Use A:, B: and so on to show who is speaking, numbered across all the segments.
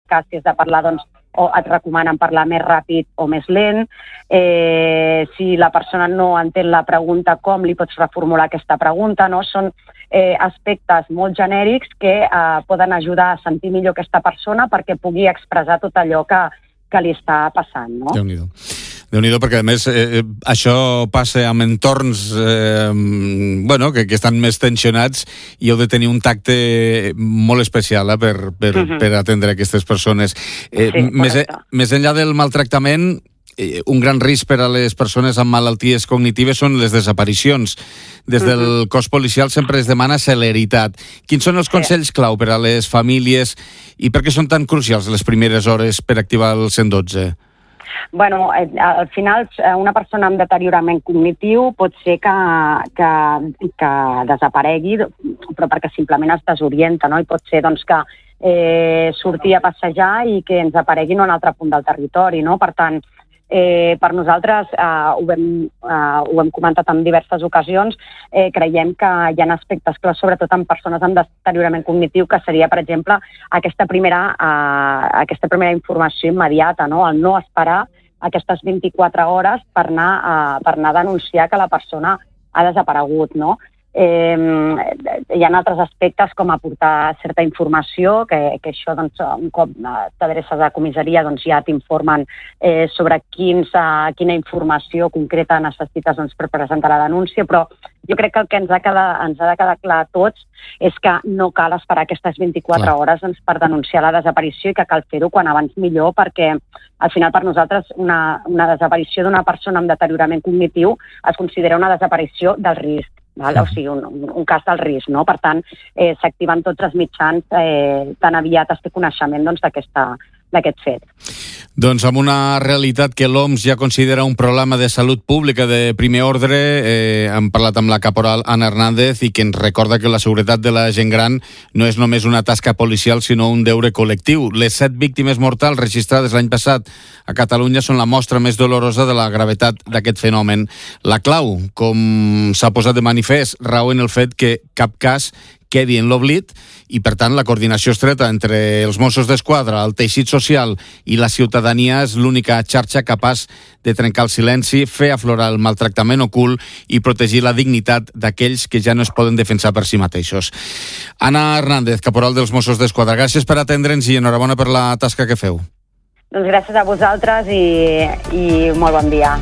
A: cas, si has de parlar, doncs, o et recomanen parlar més ràpid o més lent. Si la persona no entén la pregunta, com li pots reformular aquesta pregunta, no? Són aspectes molt genèrics que poden ajudar a sentir millor aquesta persona perquè pugui expressar tot allò que li està passant, no?
B: Déu-n'hi-do, perquè a més això passa amb entorns que estan més tensionats i heu de tenir un tacte molt especial per atendre aquestes persones. Més enllà del maltractament, un gran risc per a les persones amb malalties cognitives són les desaparicions. Des del cos policial sempre es demana celeritat. Quins són els consells clau per a les famílies i per què són tan crucials les primeres hores per activar el 112?
A: Bueno, al final una persona amb deteriorament cognitiu pot ser que desaparegui, però perquè simplement es desorienta, no? I pot ser doncs, que surti a passejar i que ens aparegui en un altre punt del territori, no? Per tant, per nosaltres, ho hem comentat en diverses ocasions, creiem que hi ha aspectes clars, sobretot en persones amb deteriorament cognitiu, que seria, per exemple, aquesta primera informació immediata, no? El no esperar aquestes 24 hores per anar a denunciar que la persona ha desaparegut, no? Hi ha altres aspectes com aportar certa informació, que això, doncs, un cop t'adreces a comissaria, doncs ja t'informen sobre quina informació concreta necessites, doncs, per presentar la denúncia, però jo crec que el que ens ha de quedar clar a tots és que no cal esperar aquestes 24 hores, doncs, per denunciar la desaparició i que cal fer-ho quan abans millor, perquè al final per nosaltres una desaparició d'una persona amb deteriorament cognitiu es considera una desaparició del risc. O sigui, un cas del risc, no? Per tant, s'activen tots els mitjans tan aviat es té coneixement d'aquest fet.
B: Doncs amb una realitat que l'OMS ja considera un problema de salut pública de primer ordre, hem parlat amb la caporal Ana Hernández i que ens recorda que la seguretat de la gent gran no és només una tasca policial, sinó un deure col·lectiu. Les 7 víctimes mortals registrades l'any passat a Catalunya són la mostra més dolorosa de la gravetat d'aquest fenomen. La clau, com s'ha posat de manifest, rau en el fet que cap cas quedi en l'oblit i, per tant, la coordinació estreta entre els Mossos d'Esquadra, el teixit social i la ciutadania és l'única xarxa capaç de trencar el silenci, fer aflorar el maltractament ocult i protegir la dignitat d'aquells que ja no es poden defensar per si mateixos. Ana Hernández, caporal dels Mossos d'Esquadra, gràcies per atendre'ns i enhorabona per la tasca que feu.
A: Doncs gràcies a vosaltres i molt bon dia.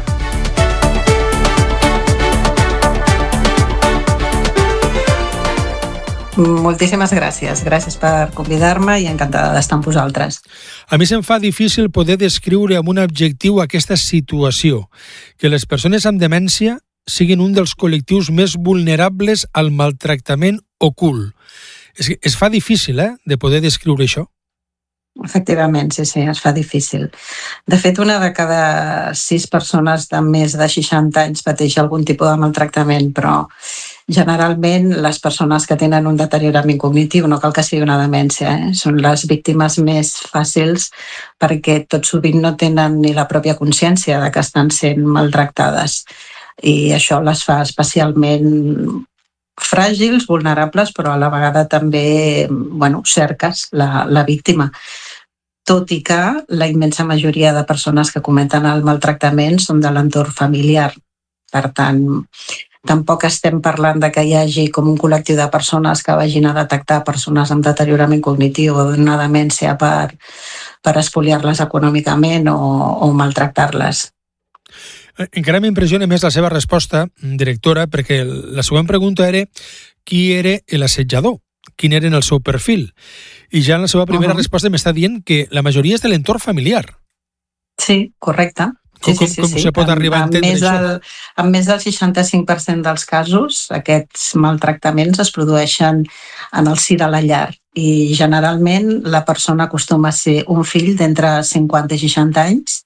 C: Moltíssimes gràcies. Gràcies per convidar-me i encantada d'estar amb vosaltres.
D: A mi se'm fa difícil poder descriure amb un adjectiu aquesta situació, que les persones amb demència siguin un dels col·lectius més vulnerables al maltractament ocult. Es fa difícil, de poder descriure això?
C: Efectivament, sí, es fa difícil. De fet, una de cada 6 persones de més de 60 anys pateix algun tipus de maltractament, però generalment les persones que tenen un deteriorament cognitiu, no cal que sigui una demència, són les víctimes més fàcils perquè tot sovint no tenen ni la pròpia consciència de que estan sent maltractades i això les fa especialment fràgils, vulnerables, però a la vegada també cerques la víctima. Tot i que la immensa majoria de persones que cometen el maltractament són de l'entorn familiar. Per tant, tampoc estem parlant de que hi hagi com un col·lectiu de persones que vagin a detectar persones amb deteriorament cognitiu o una demència per espoliar-les econòmicament o maltractar-les.
D: Encara m'impressiona més la seva resposta, directora, perquè la següent pregunta era qui era l'assetjador, quin era el seu perfil. I ja en la seva primera resposta m'està dient que la majoria és de l'entorn familiar.
C: Sí, correcte.
D: Com se pot arribar a entendre això?
C: En més del 65% dels casos, aquests maltractaments es produeixen en el si de la llar i generalment la persona acostuma a ser un fill d'entre 50 i 60 anys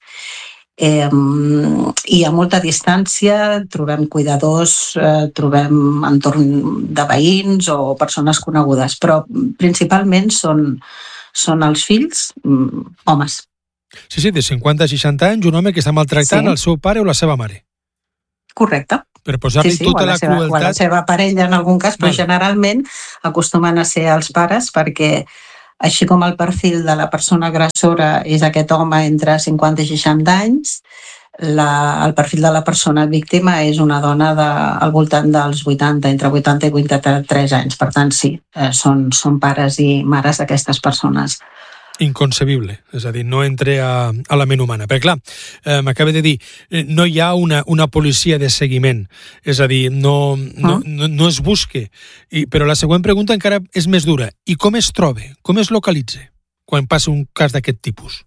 C: i a molta distància trobem cuidadors, trobem entorn de veïns o persones conegudes, però principalment són els fills homes.
D: Sí, de 50 a 60 anys, un home que està maltractant el seu pare o la seva mare.
C: Correcte.
D: Per posar-li tota la crueltat.
C: O la seva parella en algun cas, però generalment acostumen a ser els pares perquè així com el perfil de la persona agressora és aquest home entre 50 i 60 anys, el perfil de la persona víctima és una dona al voltant dels 80, entre 80 i 83 anys. Per tant, sí, són pares i mares d'aquestes persones.
D: Inconcebible, és a dir, no entra a la ment humana. Perquè, clar, m'acaba de dir, no hi ha una policia de seguiment, és a dir, no es busque. Però la següent pregunta encara és més dura. I com es troba, com es localitza quan passa un cas d'aquest tipus?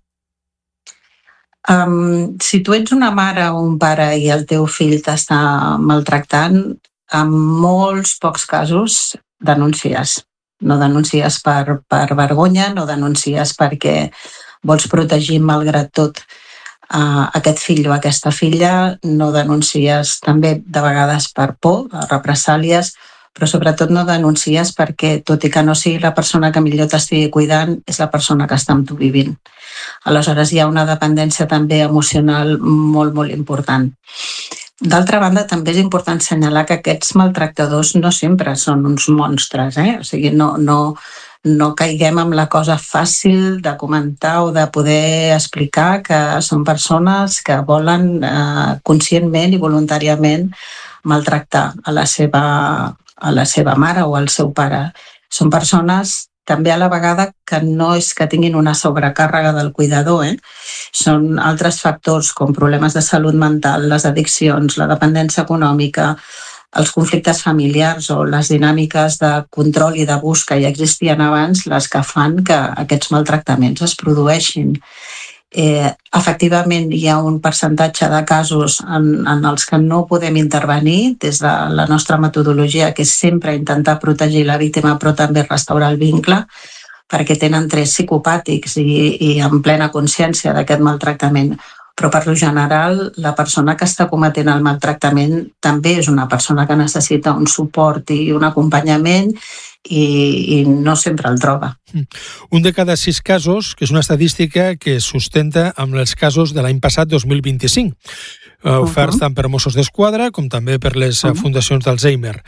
C: Si tu ets una mare o un pare i el teu fill t'està maltractant, en molts pocs casos denuncies. No denuncies per vergonya, no denuncies perquè vols protegir malgrat tot aquest fill o aquesta filla, no denuncies també de vegades per por, represàlies, però sobretot no denuncies perquè, tot i que no sigui la persona que millor t'estigui cuidant, és la persona que està amb tu vivint. Aleshores hi ha una dependència també emocional molt, molt important. D'altra banda, també és important assenyalar que aquests maltractadors no sempre són uns monstres, O sigui, no caiguem en la cosa fàcil de comentar o de poder explicar que són persones que volen conscientment i voluntàriament maltractar a la seva mare o al seu pare. Són persones també a la vegada que no és que tinguin una sobrecàrrega del cuidador, Són altres factors com problemes de salut mental, les addiccions, la dependència econòmica, els conflictes familiars o les dinàmiques de control i d'abús que ja existien abans les que fan que aquests maltractaments es produeixin. Efectivament, hi ha un percentatge de casos en els que no podem intervenir des de la nostra metodologia, que és sempre intentar protegir la víctima però també restaurar el vincle, perquè tenen trets psicopàtics i en plena consciència d'aquest maltractament. Però per lo general, la persona que està cometent el maltractament també és una persona que necessita un suport i un acompanyament i no sempre el troba.
D: Un de cada 6 casos, que és una estadística que es sustenta amb els casos de l'any passat, 2025, oferts tant per Mossos d'Esquadra com també per les fundacions d'Alzheimer.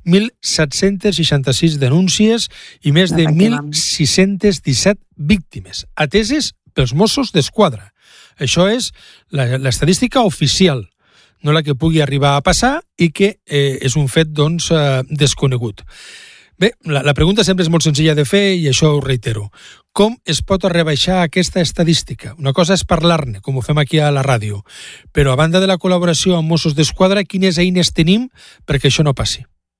D: 1.766 denúncies i més de 1.617 víctimes, ateses pels Mossos d'Esquadra. Això és l'estadística oficial, no la que pugui arribar a passar i que és un fet, doncs, desconegut. Bé, la pregunta sempre és molt senzilla de fer i això ho reitero. Com es pot rebaixar aquesta estadística? Una cosa és parlar-ne, com ho fem aquí a la ràdio, però a banda de la col·laboració amb Mossos d'Esquadra, quines eines tenim perquè això no passi?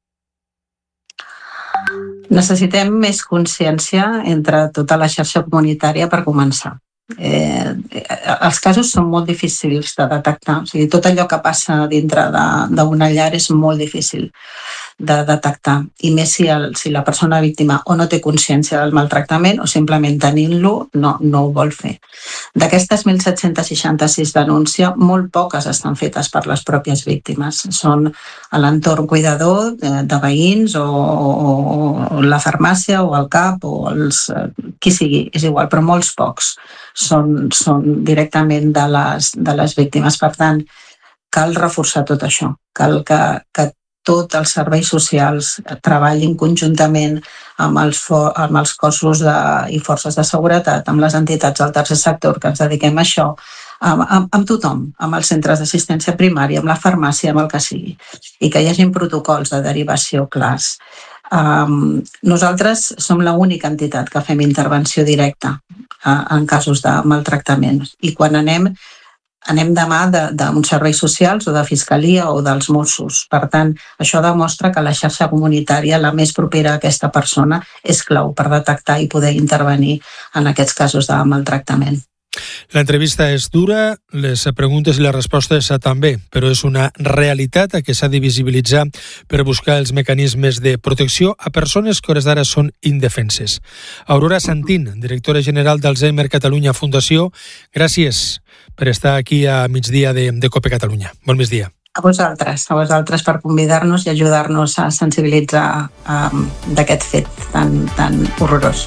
C: Necessitem més consciència entre tota la xarxa comunitària per començar. Els casos són molt difícils de detectar. O sigui, tot allò que passa dintre d'una llar és molt difícil de detectar, i més si la persona víctima o no té consciència del maltractament o simplement tenint-lo no ho vol fer. D'aquestes 1.766 denúncies, molt poques estan fetes per les pròpies víctimes. Són a l'entorn cuidador de veïns o la farmàcia o el CAP o qui sigui, és igual, però molts pocs són directament de les víctimes. Per tant, cal reforçar tot això, cal que tots els serveis socials treballin conjuntament amb els cossos i forces de seguretat, amb les entitats del tercer sector que ens dediquem a això, amb tothom, amb els centres d'assistència primària, amb la farmàcia, amb el que sigui, i que hi hagi protocols de derivació clars. Nosaltres som l'única entitat que fem intervenció directa en casos de maltractament, i quan anem de mà d'uns serveis socials o de fiscalia o dels Mossos. Per tant, això demostra que la xarxa comunitària, la més propera a aquesta persona, és clau per detectar i poder intervenir en aquests casos de maltractament.
D: L'entrevista és dura, les preguntes i les respostes també, però és una realitat que s'ha de visibilitzar per buscar els mecanismes de protecció a persones que a hores d'ara són indefenses. Aurora Santín, directora general d'Alzheimer Catalunya Fundació, gràcies per estar aquí a migdia de COPE Catalunya. Bon migdia.
C: A vosaltres per convidar-nos i ajudar-nos a sensibilitzar d'aquest fet tan horrorós.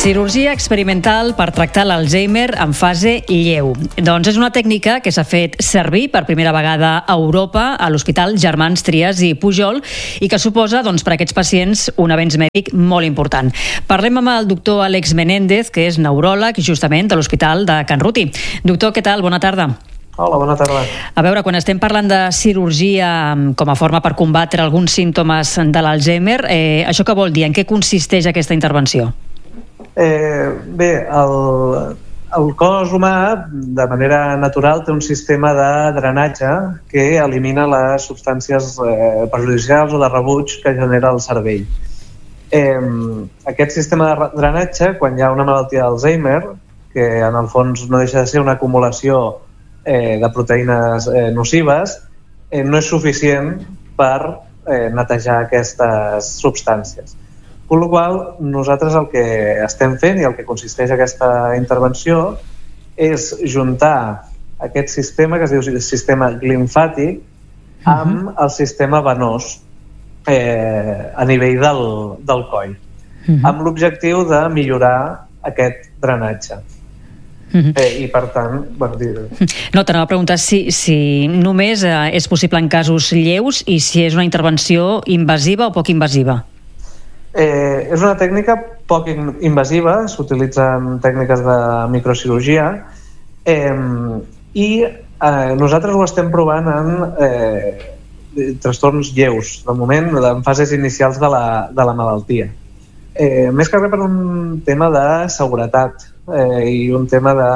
E: Cirurgia experimental per tractar l'Alzheimer en fase lleu. Doncs és una tècnica que s'ha fet servir per primera vegada a Europa a l'Hospital Germans Trias i Pujol i que suposa per a aquests pacients un avenç mèdic molt important. Parlem amb el doctor Àlex Menéndez, que és neuròleg justament de l'Hospital de Can Ruti. Doctor, què tal? Bona tarda.
F: Hola, bona tarda.
E: A veure, quan estem parlant de cirurgia com a forma per combatre alguns símptomes de l'Alzheimer, això què vol dir? En què consisteix aquesta intervenció?
F: Bé, el cos humà, de manera natural, té un sistema de drenatge que elimina les substàncies perjudicials o de rebuig que genera el cervell. Aquest sistema de drenatge, quan hi ha una malaltia d'Alzheimer, que en el fons no deixa de ser una acumulació de proteïnes nocives, no és suficient per netejar aquestes substàncies. Per la qual nosaltres el que estem fent i el que consisteix aquesta intervenció és juntar aquest sistema, que es diu sistema limfàtic, amb el sistema venós a nivell del coll, amb l'objectiu de millorar aquest drenatge. I per tant...
E: No, t'anava a preguntar si només és possible en casos lleus i si és una intervenció invasiva o poc invasiva.
F: És una tècnica poc invasiva, s'utilitzen tècniques de microcirurgia i nosaltres ho estem provant en trastorns lleus, de moment, en fases inicials de la malaltia. Més que res per un tema de seguretat i un tema de...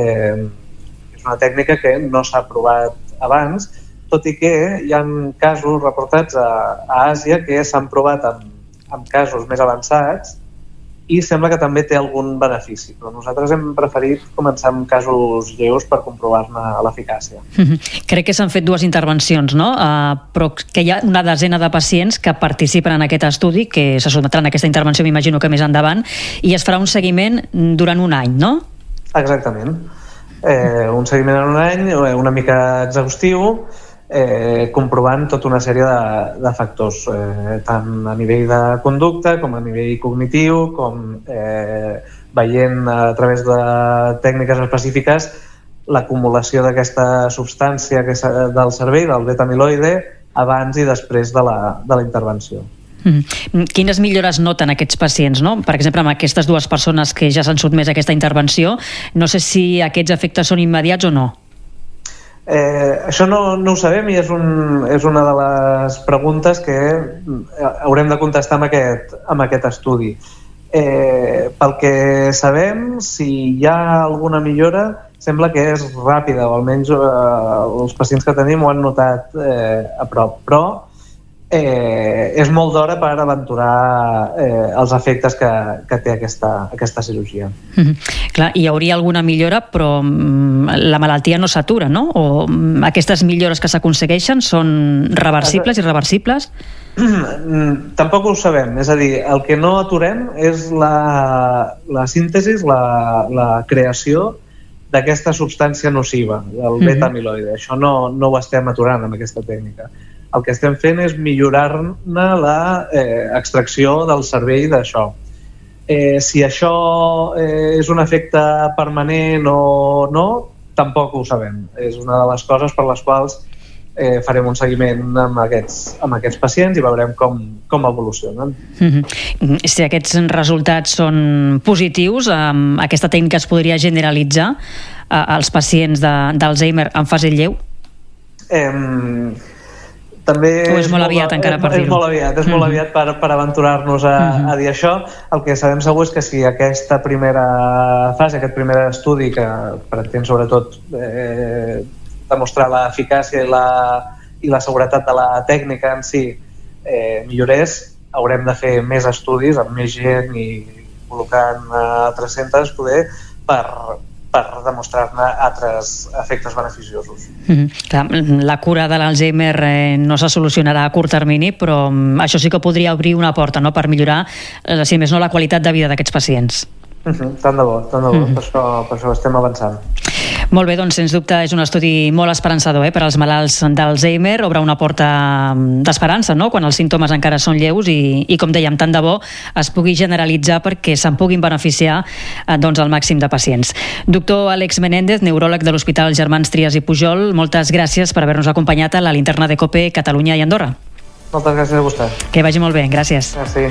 F: és una tècnica que no s'ha provat abans, tot i que hi ha casos reportats a Àsia que s'han provat en casos més avançats i sembla que també té algun benefici, però nosaltres hem preferit començar amb casos lleus per comprovar-ne l'eficàcia.
E: Crec que s'han fet 2 intervencions, no? Però que hi ha una desena de pacients que participen en aquest estudi, que se sotmetran a aquesta intervenció, m'imagino que més endavant, i es farà un seguiment durant un any, no?
F: Exactament. Un seguiment en un any, una mica exhaustiu, comprovant tota una sèrie de factors, tant a nivell de conducta com a nivell cognitiu, com veient a través de tècniques específiques l'acumulació d'aquesta substància del cervell, del beta-amiloide, abans i després de la intervenció.
E: Quines millores noten aquests pacients, no? Per exemple, amb aquestes 2 persones que ja s'han sotmès a aquesta intervenció, no sé si aquests efectes són immediats o no.
F: Això no ho sabem i és una de les preguntes que haurem de contestar amb aquest estudi. Pel que sabem, si hi ha alguna millora, sembla que és ràpida, o almenys els pacients que tenim ho han notat a prop, però és molt d'hora per aventurar els efectes que té aquesta cirurgia.
E: Clar, hi hauria alguna millora, però la malaltia no s'atura, no? O aquestes millores que s'aconsegueixen són reversibles, irreversibles?
F: Tampoc ho sabem. És a dir, el que no aturem és la síntesi, la creació d'aquesta substància nociva, el beta-amiloide. Això no ho estem aturant amb aquesta tècnica. El que estem fent és millorar-ne l'extracció del cervell d'això. Si això és un efecte permanent o no, tampoc ho sabem. És una de les coses per les quals farem un seguiment amb aquests pacients i veurem com evolucionen.
E: Si aquests resultats són positius, aquesta tècnica es podria generalitzar als pacients d'Alzheimer en fase lleu?
F: També
E: és molt aviat encara per dir-ho.
F: És molt aviat per aventurar-nos a dir això. El que sabem segur és que si aquesta primera fase, aquest primer estudi, que pretén sobretot demostrar l'eficàcia i la seguretat de la tècnica en si millorés, haurem de fer més estudis amb més gent i col·locant altres centres poder per demostrar-ne altres efectes beneficiosos.
E: La cura de l'Alzheimer no se solucionarà a curt termini, però això sí que podria obrir una porta, no?, per millorar, si més no, la qualitat de vida d'aquests pacients.
F: Tant de bo, per això estem avançant.
E: Molt bé, doncs sens dubte és un estudi molt esperançador per als malalts d'Alzheimer, obre una porta d'esperança, no?, quan els símptomes encara són lleus i com dèiem, tant de bo es pugui generalitzar perquè se'n puguin beneficiar doncs el màxim de pacients. Doctor Àlex Menéndez, neuròleg de l'Hospital Germans Trias i Pujol, moltes gràcies per haver-nos acompanyat a la linterna de COPE Catalunya i Andorra.
F: Moltes gràcies a vostè.
E: Que vagi molt bé, gràcies.
F: Merci.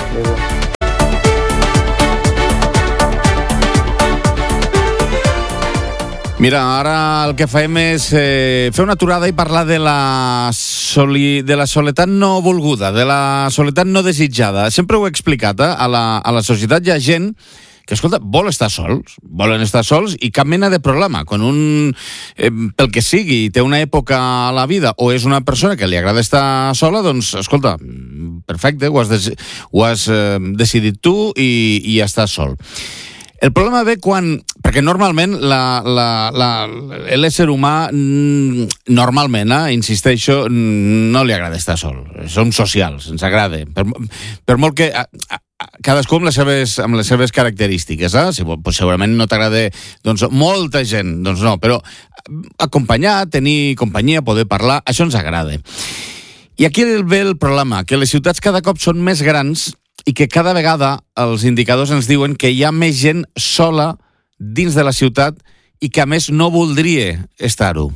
B: Mira, ara el que fem és fer una aturada i parlar de la soledat no volguda, de la soledat no desitjada. Sempre ho he explicat, a la societat hi ha gent que, escolta, volen estar sols i cap mena de problema. Quan un, pel que sigui, té una època a la vida o és una persona que li agrada estar sola, doncs, escolta, perfecte, ho has decidit tu i estàs sol. El problema ve quan... Perquè normalment l'ésser humà, normalment, insisteixo, no li agrada estar sol. Som socials, ens agrada. Per molt que... cadascú amb les seves característiques, segurament no t'agrada molta gent, doncs no, però acompanyar, tenir companyia, poder parlar, això ens agrada. I aquí ve el problema, que les ciutats cada cop són més grans i que cada vegada els indicadors ens diuen que hi ha més gent sola dins de la ciutat i que a més no voldria estar-ho.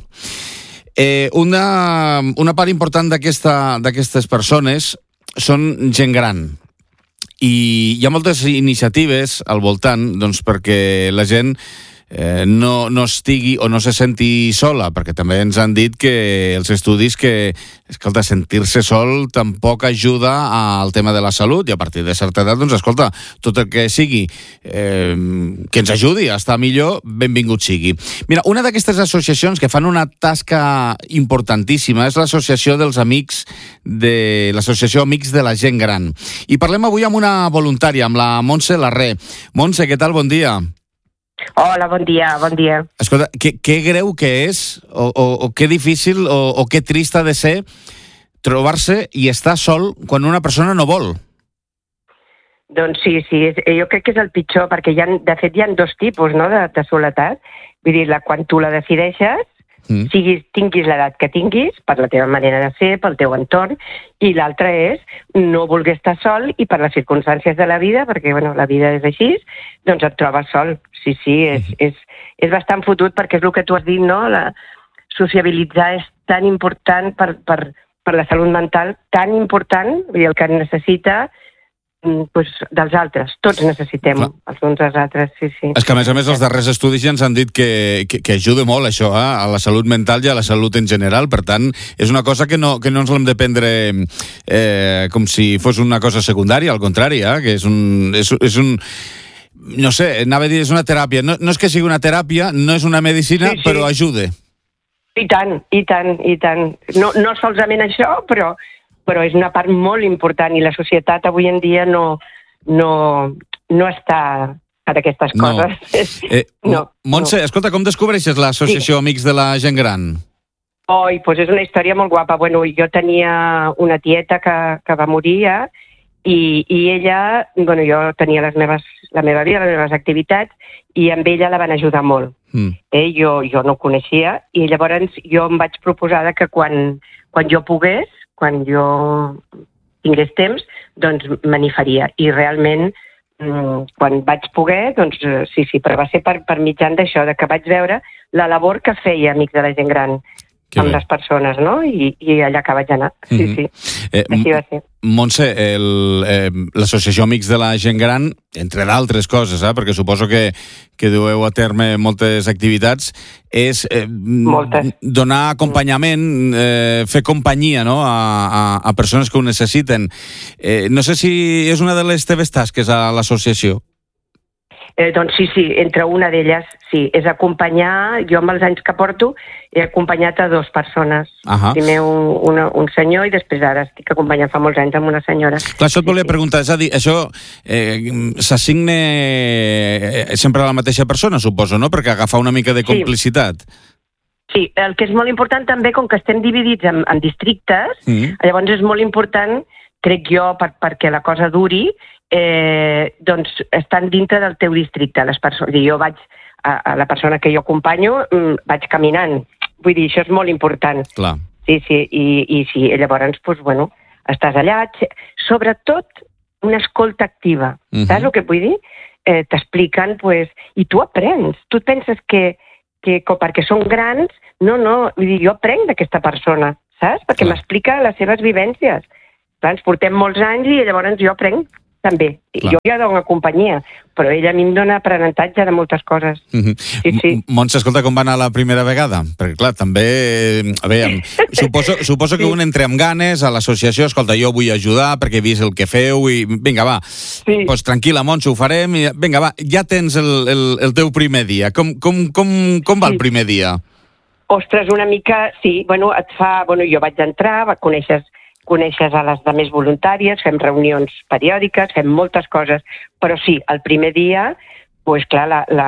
B: Una part important d'aquestes persones són gent gran. I hi ha moltes iniciatives al voltant perquè la gent no estigui o no se senti sola, perquè també ens han dit que els estudis que, escolta, sentir-se sol tampoc ajuda al tema de la salut, i a partir de certa edat, doncs, escolta, tot el que sigui que ens ajudi a estar millor, benvingut sigui. Mira, una d'aquestes associacions que fan una tasca importantíssima és l'associació dels amics l'associació Amics de la Gent Gran. I parlem avui amb una voluntària, amb la Montse Larré. Montse, què tal? Bon dia.
G: Hola, bon dia.
B: Escolta, què greu que és, o què difícil, o què trist ha de ser trobar-se i estar sol quan una persona no vol?
G: Doncs sí, jo crec que és el pitjor, perquè de fet hi ha dos tipus, no?, de soledat. Vull dir, quan tu la decideixes, tinguis l'edat que tinguis, per la teva manera de ser, pel teu entorn, i l'altra és no voler estar sol i per les circumstàncies de la vida, perquè la vida és així, doncs et trobes sol. Sí, és bastant fotut, perquè és el que tu has dit, no? Sociabilitzar és tan important per la salut mental, tan important, vull dir, el que necessita dels altres. Tots necessitem els uns dels altres, sí.
B: És que, a més, els darrers estudis ja ens han dit que ajuda molt això a la salut mental i a la salut en general. Per tant, és una cosa que no ens l'hem de prendre com si fos una cosa secundària, al contrari, que és un no sé, anava a dir, és una teràpia. No és que sigui una teràpia, no és una medicina, sí. Però ajuda.
G: I tant. No solament això, però és una part molt important, i la societat avui en dia no està per aquestes coses.
B: Montse, escolta, com descobreixes l'associació Amics de la Gent Gran?
G: És una història molt guapa. Jo tenia una tieta que va morir i ella, jo tenia la meva vida, les meves activitats, i amb ella la van ajudar molt. Jo no ho coneixia, i llavors jo em vaig proposar que quan jo pogués, quan jo tingués temps, doncs me n'hi faria. I realment, quan vaig poder, doncs sí, però va ser per mitjan d'això, que vaig veure la labor que feia Amics de la Gent Gran amb les persones, no? I allà que vaig anar. Sí. Així va ser.
B: Montse, l'associació Amics de la Gent Gran, entre d'altres coses, perquè suposo que dueu a terme moltes activitats, és donar acompanyament, fer companyia, no?, a persones que ho necessiten. No sé si és una de les teves tasques a l'associació.
G: Doncs sí, entre una d'elles, sí, és acompanyar. Jo amb els anys que porto he acompanyat a 2 persones. Primer un senyor i després ara estic acompanyant fa molts anys amb una senyora.
B: Clar, això et volia preguntar, és a dir, això s'assigna sempre a la mateixa persona, suposo, no?, perquè agafar una mica de complicitat.
G: Sí, el que és molt important també, com que estem dividits en districtes, llavors és molt important, crec jo, perquè la cosa duri, doncs estan dintre del teu districte les persones. Jo vaig a la persona que jo acompanyo, vaig caminant. Vull dir, això és molt important.
B: Clar.
G: Sí, i sí, llavors, doncs, bueno, estàs allà, sobretot una escolta activa. Saps el que vull dir? T'expliquen, pues, i tu aprens. Tu et penses que perquè són grans, no, vull dir, jo aprenc d'aquesta persona, saps? Perquè m'explica les seves vivències. Clar, ens portem molts anys i llavors jo aprenc també. Jo ja dono companyia, però ella a mi em dona aprenentatge de moltes coses. Sí.
B: Montse, escolta, com va anar la primera vegada? Perquè, clar, també... A veure, suposo que un entra amb ganes a l'associació, escolta, jo vull ajudar perquè he vist el que feu i vinga, va, doncs tranquil·la, Montse, ho farem i vinga, va, ja tens el teu primer dia. Com va el primer dia?
G: Ostres, una mica, sí, bueno, et fa... Bueno, jo vaig entrar, coneixes a les altres voluntàries, fem reunions periòdiques, fem moltes coses, però sí, el primer dia, doncs clar,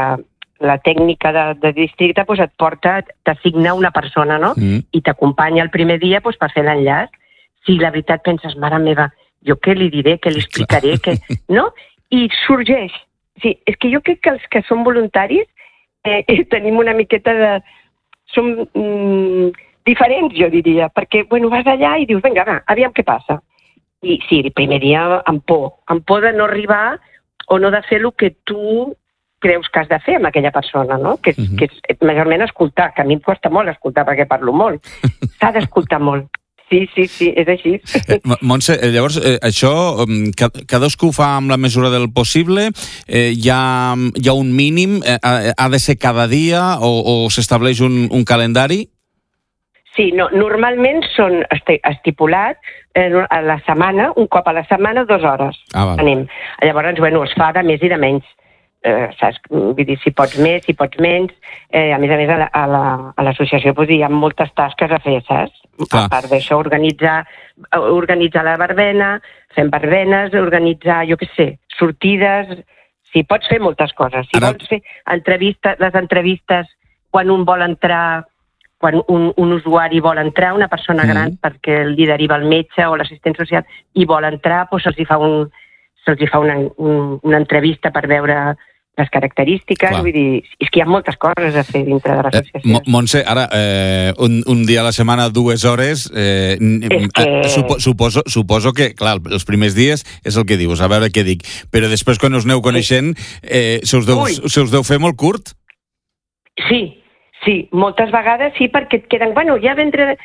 G: la tècnica de districte et porta, t'assigna una persona, no? I t'acompanya el primer dia per fer l'enllaç. Si la veritat penses, mare meva, jo què li diré, què li explicaré, no? I sorgeix. Sí, és que jo crec que els que som voluntaris tenim una miqueta de... Som diferents, jo diria, perquè, bueno, vas allà i dius, vinga, va, aviam què passa. I sí, el primer dia amb por de no arribar o no de fer el que tu creus que has de fer amb aquella persona, no? Que és majorment escoltar, que a mi em costa molt escoltar perquè parlo molt. S'ha d'escoltar molt. Sí, és així.
B: Montse, llavors, això, cadascú ho fa amb la mesura del possible? Hi ha un mínim? Ha de ser cada dia o s'estableix un calendari?
G: Sí, no, normalment són estipulat a la setmana, un cop a la setmana, 2 hores. Anem. Llavors, bueno, es fa de més i de menys. Saps? Vull dir, si pots més, si pots menys. A més, a l'associació hi ha moltes tasques a fer, saps? A part d'això, organitzar la verbena, fem verbenes, organitzar, jo què sé, sortides... Sí, pots fer moltes coses. Si vols fer les entrevistes quan un vol entrar... Quan un usuari vol entrar, una persona gran, perquè li deriva el metge o l'assistent social, i vol entrar, doncs se'ls fa una entrevista per veure les característiques. Vull dir, és que hi ha moltes coses a fer dintre de l'associació.
B: Montse, ara, un dia a la setmana, 2 hores, suposo que, clar, els primers dies és el que dius, a veure què dic, però després quan us aneu coneixent, se us deu fer molt curt?
G: Sí, moltes vegades sí, perquè et queden, bueno, ja vendré...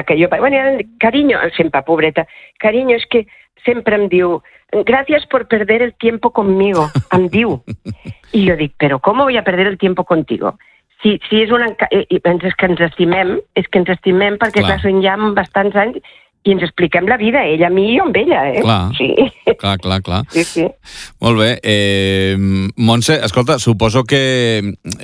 G: Cariño, sempre, pobreta, cariño, és que sempre em diu, gracias por perder el tiempo conmigo, em diu. I jo dic, però com voy a perder el tiempo contigo? Si és és que ens estimem perquè, clar, són ja bastants anys i ens expliquem la vida, ella a mi i jo amb ella,
B: Clar,
G: sí.
B: Clar.
G: Sí.
B: Molt bé. Montse, escolta, suposo que...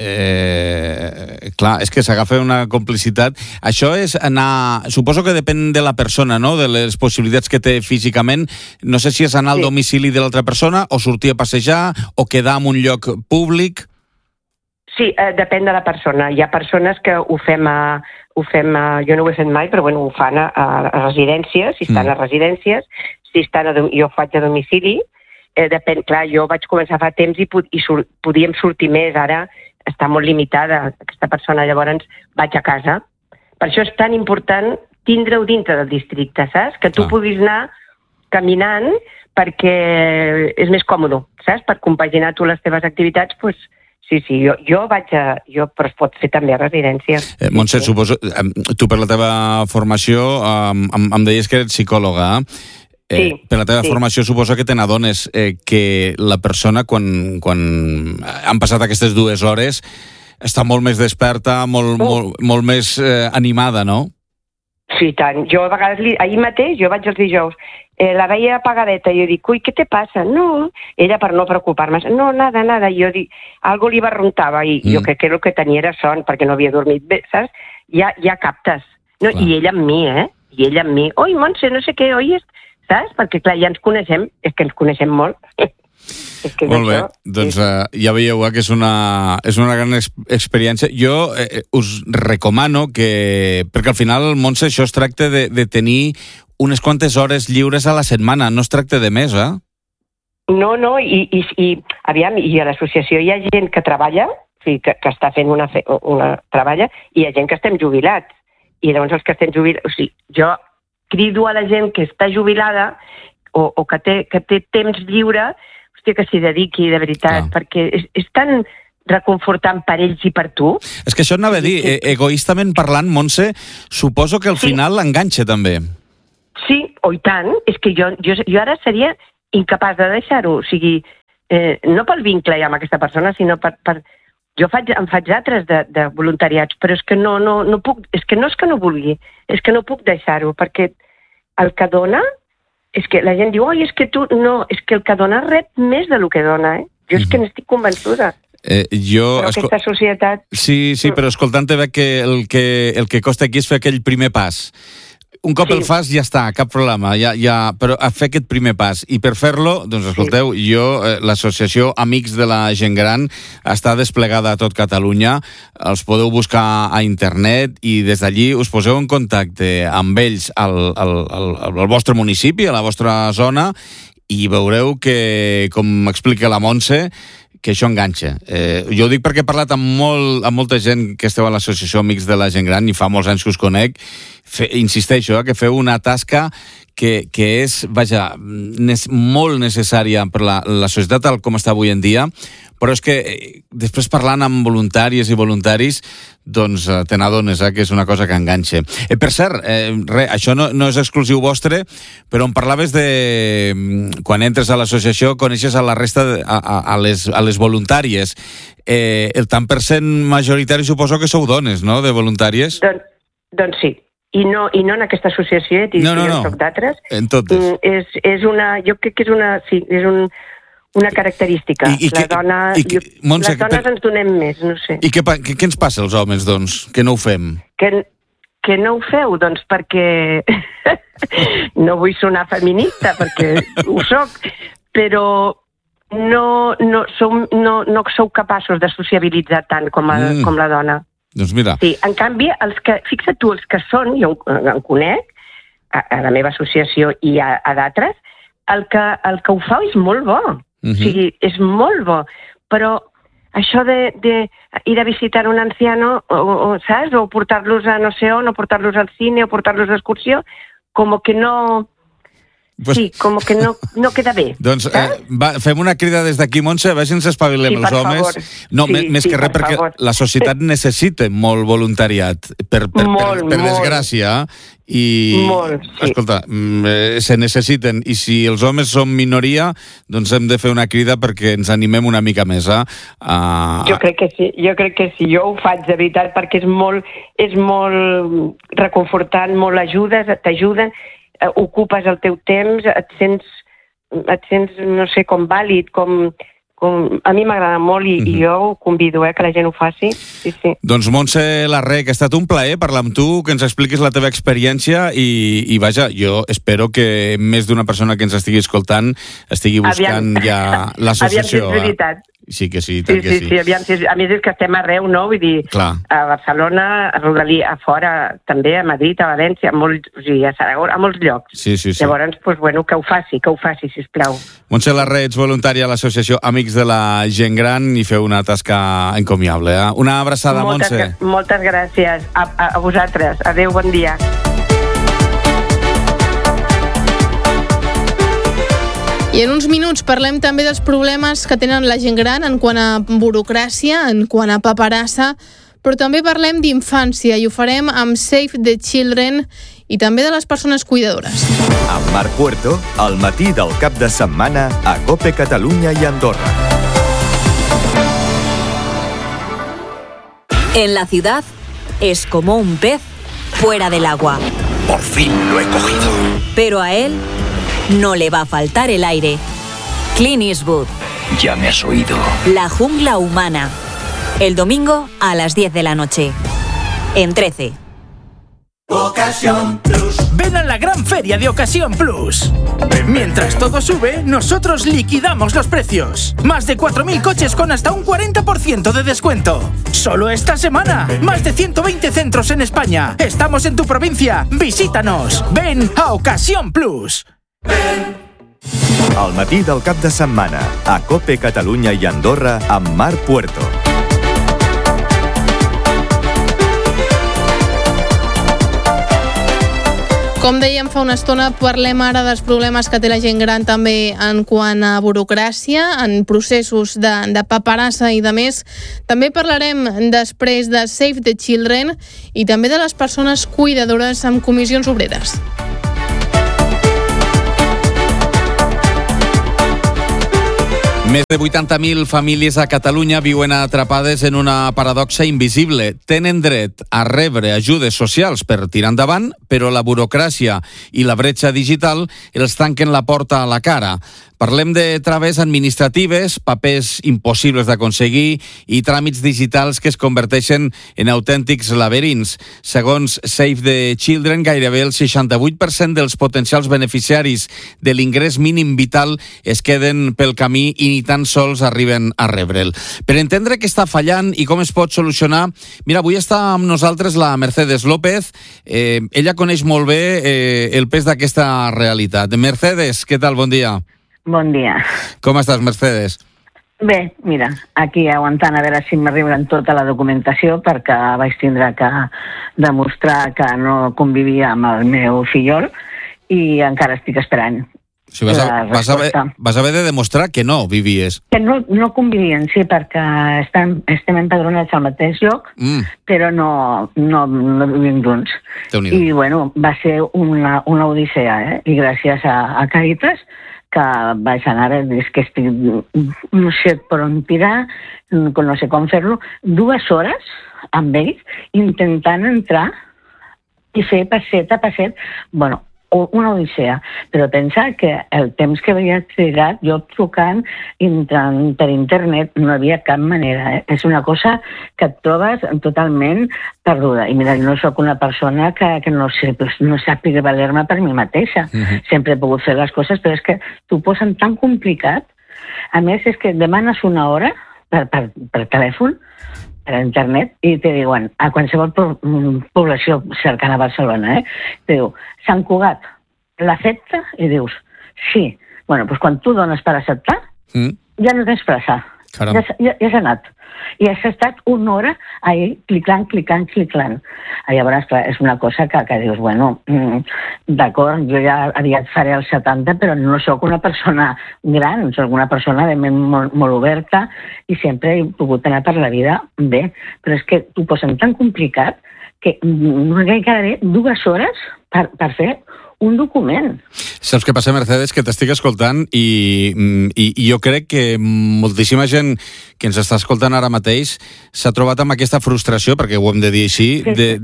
B: clar, és que s'agafa una complicitat. Això és anar... Suposo que depèn de la persona, no?, de les possibilitats que té físicament. No sé si és anar al domicili de l'altra persona o sortir a passejar o quedar en un lloc públic.
G: Sí, depèn de la persona. Hi ha persones que ho fem jo no ho he fet mai, però bueno, ho fan a residències, si estan a residències, jo ho faig a domicili, depèn, clar, jo vaig començar fa temps i podíem sortir més, ara està molt limitada aquesta persona, llavors vaig a casa. Per això és tan important tindre-ho dintre del districte, saps? Que tu puguis anar caminant perquè és més còmode, saps? Per compaginar tu les teves activitats, doncs, sí, però es pot fer també a residència.
B: Montse, suposo, tu per la teva formació em deies que eres psicòloga. Per la teva formació suposo que te n'adones que la persona, quan han passat aquestes 2 hores, està molt més desperta, molt més animada, no?
G: Sí, tant. Jo a vegades, ahir mateix, jo vaig els dijous, la veia apagadeta i jo dic, ui, què te passa? No, ella per no preocupar-me, no, nada, jo dic, algo li barruntava i jo crec que el que tenia era son perquè no havia dormit bé, saps? Ja captes. No, i ella amb mi, oi, Montse, no sé què, oi, saps? Perquè clar, ja ens coneixem, és que ens coneixem molt.
B: Molt bé, doncs ja veieu que és una gran experiència. Jo us recomano que, perquè al final, Montse, això es tracta de tenir unes quantes hores lliures a la setmana, no es tracta de més,
G: No, i aviam, i a l'associació hi ha gent que treballa sigui, que està fent una treballa, i hi ha gent que estem jubilats. I llavors els que estem jubilats... O sigui, jo crido a la gent que està jubilada o que té temps lliure, hòstia, que s'hi dediqui de veritat, perquè és tan reconfortant per ells i per tu.
B: És que això anava a dir, egoístament parlant, Montse, suposo que al final l'enganxa també.
G: Sí, i tant. És que jo ara seria incapaç de deixar-ho. O sigui, no pel vincle ja amb aquesta persona, sinó per... Jo em faig altres de voluntariats, però és que no puc... És que no vulgui, és que no puc deixar-ho, perquè el que dona... És que la gent diu, oi, és que tu... No, és que el que dona rep més del que dona, eh? Jo és que n'estic convençuda. Però aquesta societat...
B: Sí, però escoltant-te veig que el que costa aquí és fer aquell primer pas. Un cop el fas, ja està, cap problema, però a fer aquest primer pas. I per fer-lo, doncs escolteu, l'associació Amics de la Gent Gran està desplegada a tot Catalunya, els podeu buscar a internet i des d'allí us poseu en contacte amb ells al vostre municipi, a la vostra zona, i veureu que, com explica la Montse, que això enganxa. Jo ho dic perquè he parlat amb molta gent que esteu a l'associació Amics de la Gent Gran i fa molts anys que us conec. Insisteixo, que feu una tasca que és, vaja, molt necessària per la societat tal com està avui en dia, però és que després parlant amb voluntàries i voluntaris, doncs te n'adones que és una cosa que enganxa. Per cert, això no és exclusiu vostre, però em parlaves de... Quan entres a l'associació coneixes a la resta, a les voluntàries. El tant per cent majoritari suposo que sou dones, no?, de voluntàries?
G: Doncs sí. I no en aquesta associació, no. Soc d'altres.
B: En totes.
G: Jo crec que és una característica. Les dones ens donem més, no sé.
B: I què ens passa als homes, doncs, que no ho fem?
G: Que no ho feu? Doncs perquè no vull sonar feminista, perquè ho soc, però no sou capaços de sociabilitzar tant com la dona.
B: Doncs mira.
G: Sí, en canvi, fixa't tu, els que són, jo en conec, a la meva associació i a d'altres, el que ho fa és molt bo. O sigui, és molt bo. Però això d'ir a visitar un anciano, saps? O portar-los a no sé on, o portar-los al cine, o portar-los a excursió, com que no... Sí, com que no queda bé.
B: Doncs fem una crida des d'aquí, Montse, a veure si ens espavilem els homes.
G: Favor.
B: No, més que res, perquè la societat necessita molt voluntariat, per desgràcia, i, escolta, se necessiten, i si els homes som minoria, doncs hem de fer una crida perquè ens animem una mica més.
G: Jo crec que sí, jo ho faig de veritat, perquè és molt reconfortant, molt t'ajuden, ocupes el teu temps, et sents no sé, com vàlid, com a mi m'agrada molt i jo ho convido, que la gent ho faci. Sí.
B: Doncs Montse Larré, que ha estat un plaer parlar amb tu, que ens expliquis la teva experiència i vaja, jo espero que més d'una persona que ens estigui escoltant estigui buscant ja l'associació.
G: Aviam si és veritat.
B: Sí que sí, tant que sí.
G: Sí, a més és que estem arreu, no? Vull dir, a Barcelona, a Rodalia, a fora, també a Madrid, a València, a Saragossa, a molts llocs.
B: Sí.
G: Llavors, doncs, que ho faci, sisplau.
B: Montse Larré, ets voluntària a l'associació Amics de la Gent Gran i feu una tasca encomiable. Una abraçada, Montse.
G: Moltes gràcies a vosaltres. Adéu, bon dia.
H: I en uns minuts parlem també dels problemes que tenen la gent gran en quant a burocràcia, en quant a paperassa, però també parlem d'infància i ho farem amb Save the Children i també de les persones cuidadores.
I: Amb Marc Puerto, al matí del cap de setmana a COPE Catalunya i Andorra.
J: En la ciudad es como un pez fuera del agua.
I: Por fin lo he cogido.
J: Pero a él no le va a faltar el aire. Clint Eastwood.
I: Ya me has oído.
J: La jungla humana. El domingo a las 10 de la noche. En 13.
K: Ocasión Plus. Ven a la gran feria de Ocasión Plus. Mientras todo sube, nosotros liquidamos los precios. Más de 4.000 coches con hasta un 40% de descuento. Solo esta semana. Más de 120 centros en España. Estamos en tu provincia. Visítanos. Ven a Ocasión Plus.
I: Al matí del cap de setmana a COPE Catalunya i Andorra amb Marc Puerto.
H: Com dèiem fa una estona, parlem ara dels problemes que té la gent gran també en quant a burocràcia, en processos de paperassa i de més. També parlarem després de Save the Children i també de les persones cuidadores amb comissions obreres.
B: Més de 80.000 famílies a Catalunya viuen atrapades en una paradoxa invisible. Tenen dret a rebre ajudes socials per tirar endavant, però la burocràcia i la bretxa digital els tanquen la porta a la cara. Parlem de traves administratives, papers impossibles d'aconseguir i tràmits digitals que es converteixen en autèntics laberints. Segons Save the Children, gairebé el 68% dels potencials beneficiaris de l'ingrés mínim vital es queden pel camí i ni tan sols arriben a rebre'l. Per entendre què està fallant i com es pot solucionar, mira, avui està amb nosaltres la Mercedes López. Ella coneix molt bé el pes d'aquesta realitat. Mercedes, què tal? Bon dia.
L: Bon dia.
B: Com estàs, Mercedes?
L: Bé, mira, aquí aguantant a veure si m'arriben tota la documentació perquè vaig tindre que demostrar que no convivia amb el meu fillol i encara estic esperant.
B: O sigui, vas haver de demostrar que no vivies.
L: Que no convivien, sí, perquè estem empadronats al mateix lloc, però no vivim junts. I, bueno, va ser una odissea, I gràcies a Càritas, que vaig anar a dir que estic, no sé per on tirar, no sé com fer-lo, 2 hores amb ells intentant entrar i fer passet a passet, bueno, una odissea, però pensar que el temps que havia trigat jo trucant, entrant per internet, no hi havia cap manera. És una cosa que et trobes totalment perduda. I mira, no sóc una persona que no sàpiga valer-me per mi mateixa. Sempre he pogut fer les coses, però és que t'ho posen tan complicat. A més, és que demanes una hora per telèfon, per internet, i te diuen, a qualsevol població cercana a Barcelona, te diu, Sant Cugat, l'accepta? I dius, sí. Bueno, doncs quan tu dones per acceptar, ja no tens pressa. Ja s'ha anat. I has estat 1 hora ahí clicant. Llavors, clar, és una cosa que dius, bueno, d'acord, jo ja aviat faré els 70, però no sóc una persona gran, sóc una persona de ment molt oberta i sempre he pogut anar per la vida bé. Però és que t'ho posen tan complicat que quedaré 2 hores per fer un document.
B: Saps què passa, Mercedes? Que t'estic escoltant i jo crec que moltíssima gent que ens està escoltant ara mateix s'ha trobat amb aquesta frustració, perquè ho hem de dir així,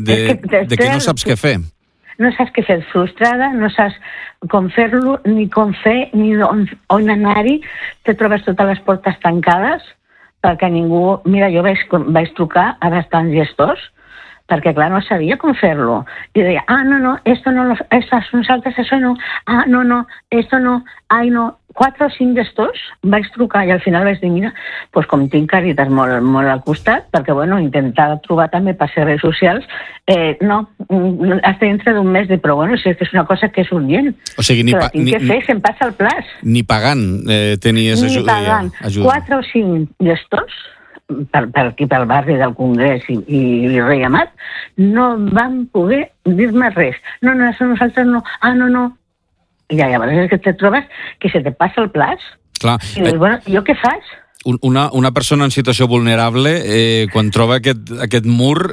B: de que no saps què fer.
L: No saps què fer, frustrada, no saps com fer-lo, ni com fer, ni on anar-hi. Te trobes totes les portes tancades perquè ningú... Mira, jo vaig trucar a bastants gestors perquè, clar, no sabia com fer-lo. I deia, no, esto no, nosaltres això no, no, esto no, no. 4 o 5 gestors vaig trucar i al final vaig dir, mira, doncs com tinc Càritas molt al costat, perquè, bueno, intentar trobar també per serveis socials, no, hasta dintre d'un mes, però, bueno, si és una cosa que és urgent.
B: O sigui,
L: però tinc que fer, se'm passa el plaç.
B: Ni pagant tenies ajuda.
L: Ni pagant. 4 o 5 gestors, per aquí pel barri del Congrés i Rei Amat, no van poder dir-me res. No, això nosaltres no. No. I llavors és que te trobes que se te passa el plaç.
B: Clar.
L: I dius, bueno, jo què faig?
B: Una persona en situació vulnerable, quan troba aquest mur,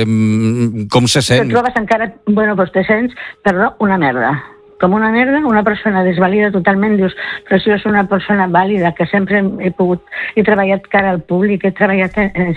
B: com se sent?
L: Te trobes encara, bueno, doncs te sents, perdó, una merda. Com una merda, una persona desvalida totalment, dius, però si jo soc una persona vàlida, que sempre he treballat cara al públic, he treballat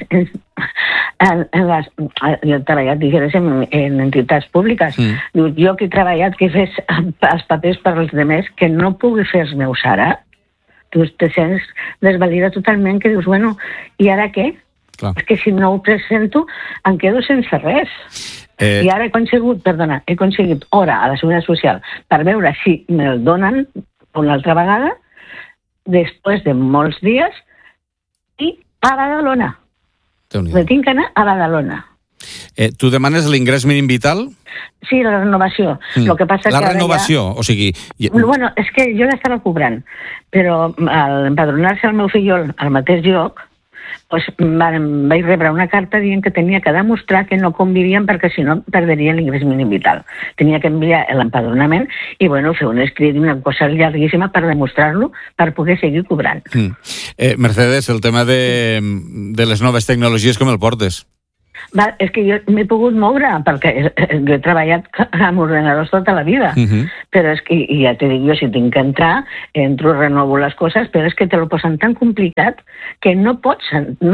L: en entitats públiques. Dius, jo que he treballat, que he fet els papers per als demés, que no pugui fer els meus ara, tu te sents desvalida totalment, que dius, bueno, i ara què?
B: Clar.
L: És que si no ho presento, em quedo sense res. I ara he aconseguit hora a la Seguretat Social per veure si me'l donen una altra vegada després de molts dies i a Badalona. Me tinc que anar a Badalona.
B: Tu demanes l'ingrés mínim vital?
L: Sí, la renovació. Lo que passa
B: la renovació, o sigui...
L: Bueno, és que jo l'estava cobrant, però al empadronar-se el meu fillol al mateix lloc, vaig rebre una carta dient que tenia que demostrar que no convivien perquè si no perderia l'ingrés mínim vital. Tenia que enviar l'empadronament i fer un escrit, una cosa llarguíssima per demostrar-lo, per poder seguir cobrant.
B: Mercedes, el tema de les noves tecnologies, com el portes?
L: És que jo m'he pogut moure, perquè jo he treballat amb ordenadors tota la vida, però és que, ja t'he dit, jo si tinc que entrar, entro, renovo les coses, però és que te lo posen tan complicat que no pots,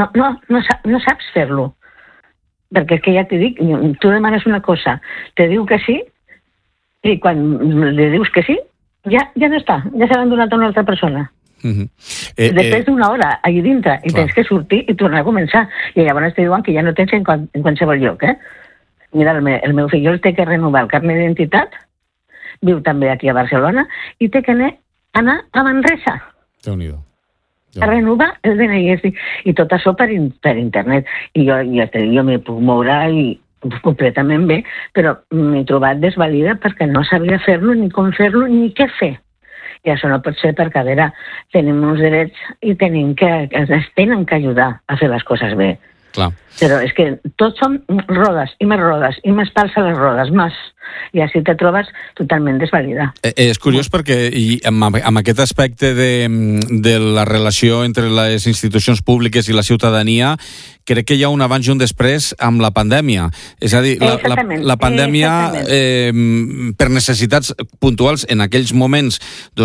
L: no saps fer-lo. Perquè és que ja t'he dit, tu demanes una cosa, te diu que sí, i quan li dius que sí, ja no està, ja s'ha donat a una altra persona. Després d'una hora allà dintre i tens que sortir i tornar a començar i llavors te diuen que ja no tens en qualsevol lloc. Mira, el meu fill té que renovar el carnet d'identitat, viu també aquí a Barcelona i té que anar a Manresa a renovar el DNI i tot això per internet. I jo m'he pogut moure i completament bé, però m'he trobat desvalida perquè no sabia fer-lo, ni com fer-lo, ni què fer. I això no pot ser perquè, a veure, tenim uns drets i ens tenen que ajudar a fer les coses bé.
B: Clar.
L: Però és que tots són rodes i més pals a les rodes, més. I així te trobes totalment desvalida.
B: És curiós perquè amb aquest aspecte de la relació entre les institucions públiques i la ciutadania, crec que hi ha un abans i un després amb la pandèmia. És a dir, la pandèmia, per necessitats puntuals, en aquells moments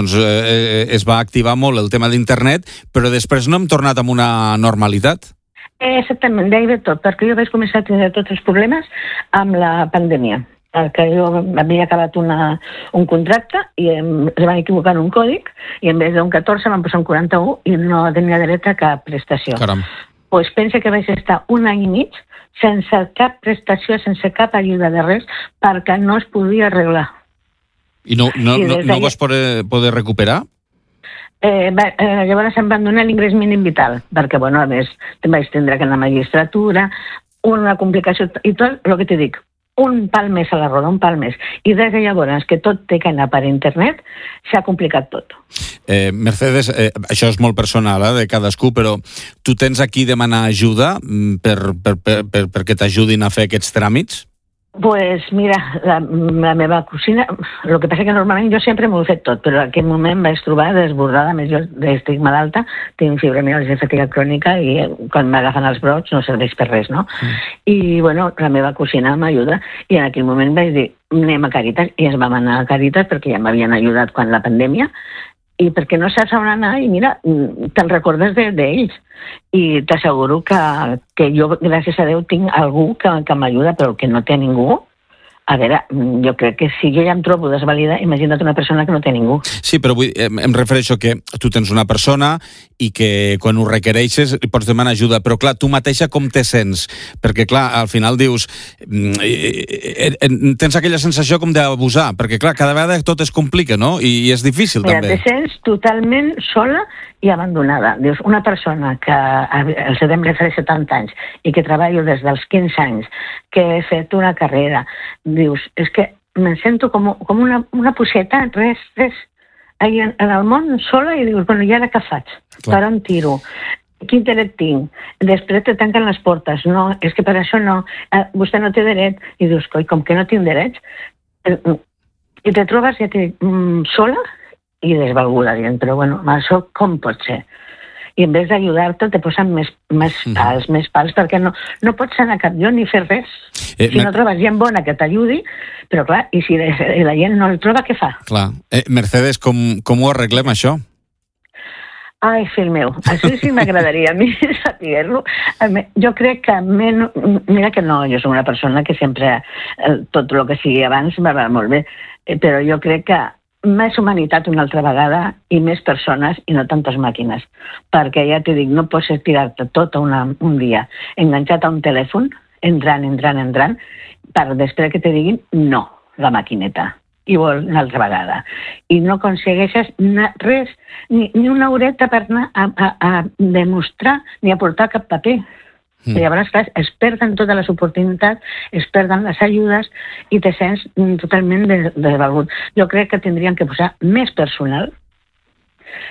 B: es va activar molt el tema d'internet, però després no hem tornat amb una normalitat.
L: Exactament, d'ahir ve tot, perquè jo vaig començar a tenir tots els problemes amb la pandèmia. Que jo havia acabat un contracte i es van equivocar en un còdic i en vez d'un 14 van posar un 41 i no tenia dret a cap prestació.
B: Caram.
L: Doncs pensa que vaig estar un any i mig sense cap prestació, sense cap ajuda de res, perquè no es podia arreglar.
B: I no vas poder recuperar?
L: Llavors em van donar l'ingrés mínim vital, perquè, a més, vaig tindre que anar a magistratura, una complicació, i tot el que t'he dit, un pal més a la roda, un pal més. I des de llavors, que tot té que anar per internet, s'ha complicat tot.
B: Mercedes, això és molt personal de cadascú, però tu tens aquí demanar ajuda perquè t'ajudin a fer aquests tràmits?
L: Pues mira, la meva cosina, el que passa que normalment jo sempre m'ho he fet tot, però en aquell moment vaig trobar desbordada, més jo estic malalta, tinc fibromiàlgia i fatiga crònica i quan m'agafen els brots no serveix per res, no? I la meva cosina m'ajuda i en aquell moment vaig dir, anem a Càritas, i ens vam anar a Càritas perquè ja m'havien ajudat quan la pandèmia, i perquè no saps on anar i mira, te'n recordes d'ells i t'asseguro que jo, gràcies a Déu, tinc algú que m'ajuda, però que no té ningú. A veure, jo crec que si jo ja em trobo desvalida, imagina't una persona que no té ningú.
B: Sí, però em refereixo que tu tens una persona i que quan ho requereixes pots demanar ajuda, però clar, tu mateixa com te sents? Perquè clar, al final dius, tens aquella sensació com d'abusar, perquè clar, cada vegada tot es complica, no? I és difícil també.
L: Te sents totalment sola i abandonada. Dius, una persona que el setembre faré 70 anys i que treballo des dels 15 anys, que he fet una carrera, dius, és que me'n sento com una posseta, res, en el món sola, i dius, bueno, i ara què faig? Per on tiro? Quin dret tinc? Després te tanquen les portes. No, és que per això no. Vostè no té dret. I dius, coi, com que no tinc drets? I te trobes ja sola i desvalguda, dient, però bueno, això com pot ser? I en vez d'ajudar-te te posen més pals, perquè no pots anar a cap lloc ni fer res. Si no trobes gent bona que t'ajudi, però clar, i si la gent no el troba, què fa?
B: Clar. Mercedes, com ho arreglem, això?
L: Ai, fill meu, això sí m'agradaria a mi saber-lo. Jo crec que mira que no, jo soc una persona que sempre tot el que sigui abans va molt bé, però jo crec que més humanitat una altra vegada i més persones i no tantes màquines, perquè ja t'he dit, no pots estirar-te tot un dia enganxat a un telèfon, entrant, per després que te diguin no, la maquineta, i vol una altra vegada. I no aconsegueixes res, ni una horeta per anar a demostrar ni a portar cap paper. I llavors, clar, es perden totes les oportunitats, es perden les ajudes i te sents totalment desvalgut. Jo crec que tindrien que posar més personal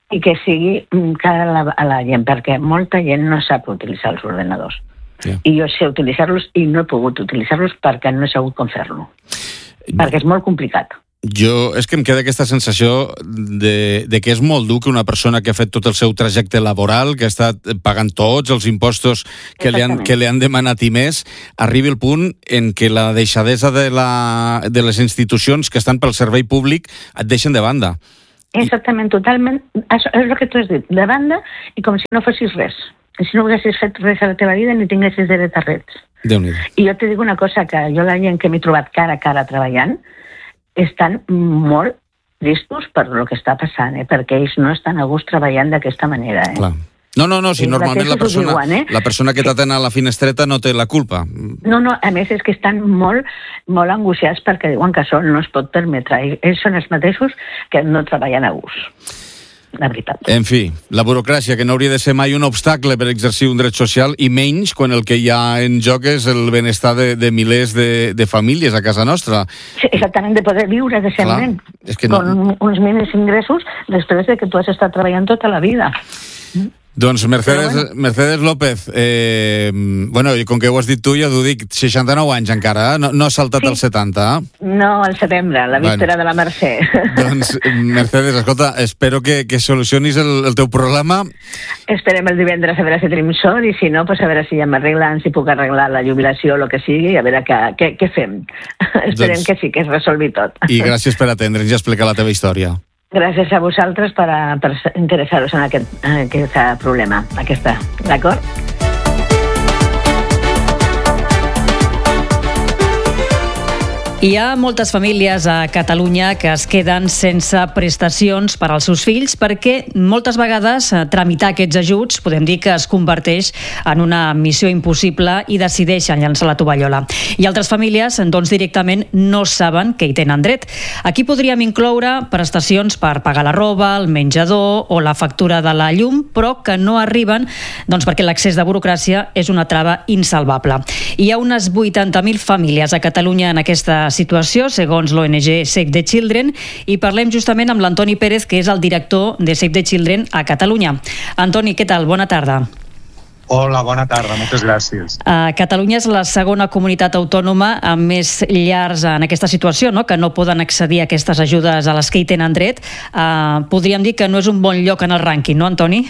L: i que sigui cara a la gent, perquè molta gent no sap utilitzar els ordenadors. I jo sé utilitzar-los i no he pogut utilitzar-los perquè no he sabut com fer-lo. Perquè és molt complicat.
B: És que em queda aquesta sensació de que és molt dur que una persona que ha fet tot el seu trajecte laboral, que ha estat pagant tots els impostos que li han demanat i més, arribi al punt en què la deixadesa de les institucions que estan pel servei públic et deixen de banda.
L: Exactament, totalment. Això és el que tu has dit, de banda i com si no fossis res. Si no haguessis fet res a la teva vida ni tinguessis dret a res. I jo te dic una cosa, que jo la gent que m'he trobat cara a cara treballant estan molt tristos per el que està passant, perquè ells no estan a gust treballant d'aquesta manera.
B: Clar. No, si normalment la persona que t'atén a la finestreta no té la culpa.
L: No, a més és que estan molt angoiciats perquè diuen que això no es pot permetre. Ells són els mateixos que no treballen a gust. La veritat.
B: En fi, la burocràcia, que no hauria de ser mai un obstacle per exercir un dret social, i menys quan el que hi ha en joc és el benestar de milers de famílies a casa nostra.
L: Sí, exactament, de poder viure decentment, con uns mínims ingressos després de que tu has estat treballant tota la vida.
B: Doncs Mercedes López, i com que ho has dit tu, ja t'ho dic, 69 anys encara, no has saltat els 70?
L: No, al setembre, la víspera de la Mercè.
B: Doncs, Mercedes, escolta, espero que solucionis el teu problema.
L: Esperem el divendres a veure si tenim sort, i si no, a veure si ja m'arreglen, si puc arreglar la jubilació o el que sigui, a veure què fem. Esperem que sí, que es resolvi tot.
B: I gràcies per atendre'ns i explicar la teva història.
L: Gràcies a vosaltres per interessar-vos en aquest problema. D'acord?
E: Hi ha moltes famílies a Catalunya que es queden sense prestacions per als seus fills perquè moltes vegades tramitar aquests ajuts podem dir que es converteix en una missió impossible i decideixen llançar la tovallola. I altres famílies doncs directament no saben que hi tenen dret. Aquí podríem incloure prestacions per pagar la roba, el menjador o la factura de la llum, però que no arriben perquè l'accés de burocràcia és una trava insalvable. Hi ha unes 80.000 famílies a Catalunya en aquesta situació, segons l'ONG Save the Children, i parlem justament amb l'Antoni Pérez, que és el director de Save the Children a Catalunya. Antoni, què tal? Bona tarda.
M: Hola, bona tarda, moltes gràcies.
E: Catalunya és la segona comunitat autònoma amb més llars en aquesta situació, que no poden accedir a aquestes ajudes a les que hi tenen dret. Podríem dir que no és un bon lloc en el rànquing, no, Antoni?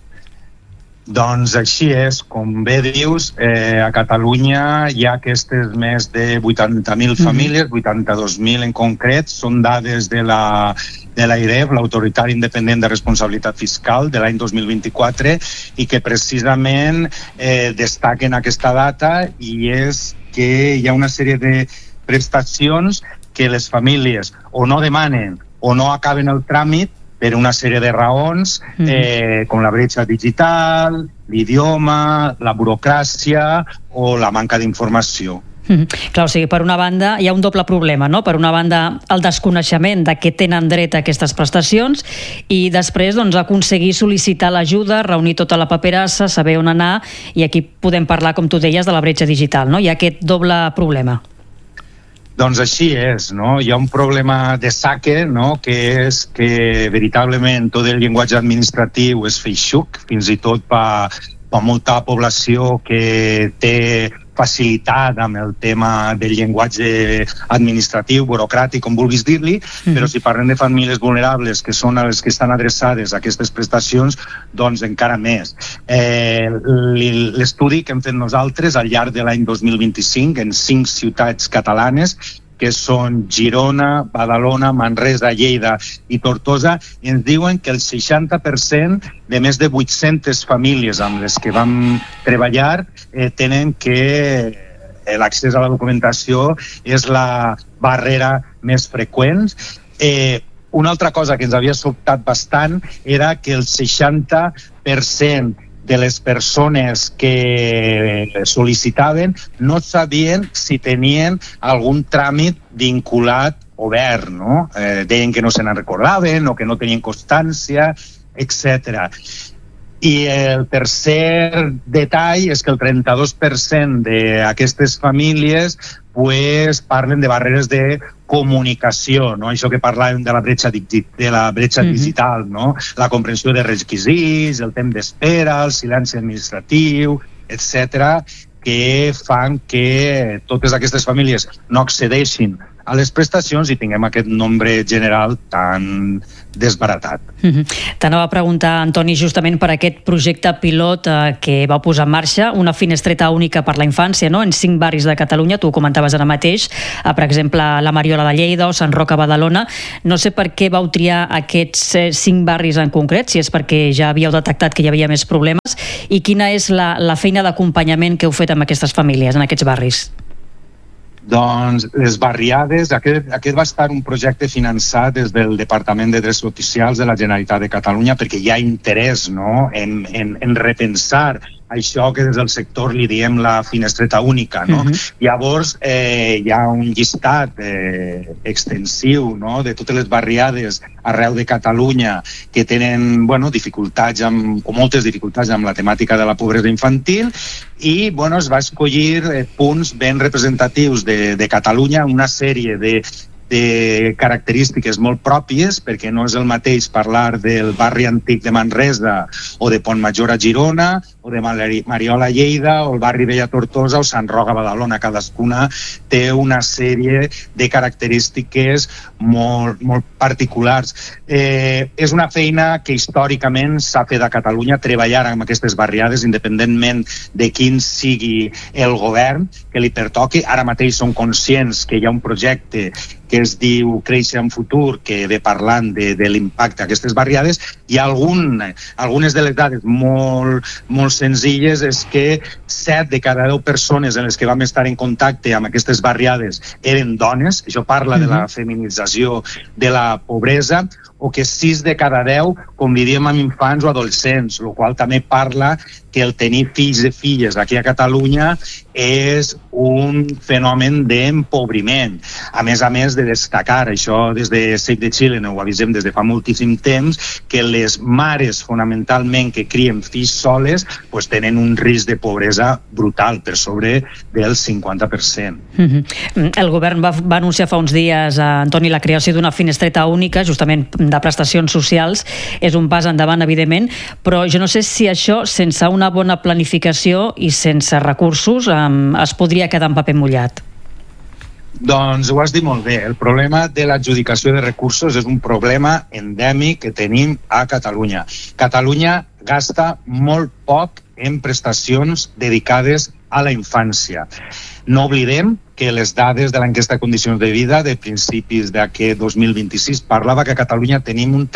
M: Doncs així és, com bé dius, a Catalunya hi ha aquestes més de 80.000 famílies, 82.000 en concret, són dades de l'AIREF, l'Autoritat Independent de Responsabilitat Fiscal, de l'any 2024, i que precisament destaquen aquesta data, i és que hi ha una sèrie de prestacions que les famílies o no demanen o no acaben el tràmit per una sèrie de raons, com la bretxa digital, l'idioma, la burocràcia o la manca d'informació.
E: Clar, o sigui, per una banda hi ha un doble problema, no? Per una banda, el desconeixement de què tenen dret a aquestes prestacions, i després aconseguir sol·licitar l'ajuda, reunir tota la paperassa, saber on anar, i aquí podem parlar, com tu deies, de la bretxa digital, no? Hi ha aquest doble problema.
M: Doncs així és, no? Hi ha un problema de saque, no? Que és que veritablement tot el llenguatge administratiu és feixuc, fins i tot per molta població que té facilitat amb el tema del llenguatge administratiu, burocràtic, com vulguis dir-li, però si parlem de famílies vulnerables, que són les que estan adreçades a aquestes prestacions, doncs encara més. L'estudi que hem fet nosaltres al llarg de l'any 2025 en 5 ciutats catalanes, que són Girona, Badalona, Manresa, Lleida i Tortosa, ens diuen que el 60% de més de 800 famílies amb les que vam treballar tenen que l'accés a la documentació és la barrera més freqüent. Una altra cosa que ens havia sobtat bastant era que el 60% de les persones que sol·licitaven no sabien si tenien algun tràmit vinculat obert, no? Deien que no se n'en recordaven o que no tenien constància, etc. I el tercer detall és que el 32% d'aquestes famílies pues parlen de barreres de comunicació, no? Això que parlàvem de la bretxa digital, no? La comprensió de requisits, el temps d'espera, el silenci administratiu, etc., que fan que totes aquestes famílies no accedeixin a les prestacions i tinguem aquest nombre general tan desbaratat.
E: T'anava a preguntar, Antoni, justament per aquest projecte pilot que va posar en marxa, una finestreta única per la infància, no? En 5 barris de Catalunya, tu ho comentaves ara mateix, per exemple, la Mariola de Lleida o Sant Roc a Badalona. No sé per què vau triar aquests 5 barris en concret, si és perquè ja havíeu detectat que hi havia més problemes, i quina és la feina d'acompanyament que heu fet amb aquestes famílies en aquests barris?
M: Doncs les barriades, aquest va estar un projecte finançat des del Departament de Drets Socials de la Generalitat de Catalunya perquè hi ha interès, no?, en repensar això que des del sector li diem la finestreta única, no? Llavors hi ha un llistat extensiu, no?, de totes les barriades arreu de Catalunya que tenen, dificultats o moltes dificultats amb la temàtica de la pobresa infantil i, es va escollir punts ben representatius de Catalunya, una sèrie de característiques molt pròpies, perquè no és el mateix parlar del barri antic de Manresa o de Pontmajor a Girona o de Mariola a Lleida o el barri vell a Tortosa o Sant Roc a Badalona. Cadascuna té una sèrie de característiques molt particulars. És una feina que històricament s'ha fet a Catalunya, treballar amb aquestes barriades independentment de quin sigui el govern que li pertoqui. Ara mateix som conscients que hi ha un projecte que es diu Créixer en Futur, que ve parlant de l'impacte d'aquestes barriades, i algunes de les dades molt senzilles és que 7 de cada 10 persones en les que vam estar en contacte amb aquestes barriades eren dones, això parla de la feminització de la pobresa, o que 6 de cada 10 convivim amb infants o adolescents, el qual també parla que el tenir fills i filles aquí a Catalunya és un fenomen d'empobriment. A més de destacar, això des de Save the Children ho avisem des de fa moltíssim temps, que les mares fonamentalment que crien fills soles tenen un risc de pobresa brutal, per sobre del 50%.
E: El govern va anunciar fa uns dies, Antoni, la creació d'una finestreta única, justament de prestacions socials. És un pas endavant, evidentment, però jo no sé si això, sense una bona planificació i sense recursos, es podria quedar en paper mullat.
M: Doncs ho has dit molt bé. El problema de l'adjudicació de recursos és un problema endèmic que tenim a Catalunya. Catalunya gasta molt poc en prestacions dedicades a la infància. No oblidem que les dades de l'enquesta de condicions de vida de principis d'aquest 2026 parlava que a Catalunya tenim un